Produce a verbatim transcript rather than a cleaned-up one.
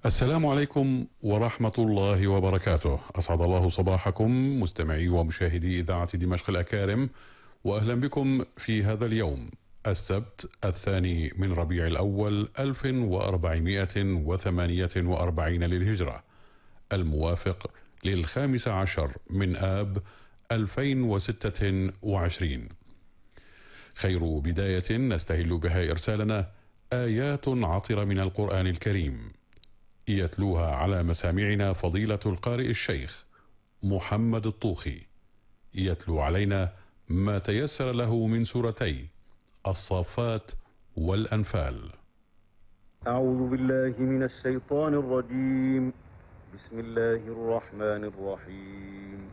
السلام عليكم ورحمة الله وبركاته. أسعد الله صباحكم مستمعي ومشاهدي إذاعة دمشق الأكارم، وأهلا بكم في هذا اليوم السبت الثاني من ربيع الأول ألف وأربعمائة وثمانية وأربعين للهجرة، الموافق للخامس عشر من آب ألفين وستة وعشرين. خير بداية نستهل بها إرسالنا آيات عطرة من القرآن الكريم يتلوها على مسامعنا فضيلة القارئ الشيخ محمد الطوخي، يتلو علينا ما تيسر له من سورتي الصافات والأنفال. أعوذ بالله من الشيطان الرجيم. بسم الله الرحمن الرحيم.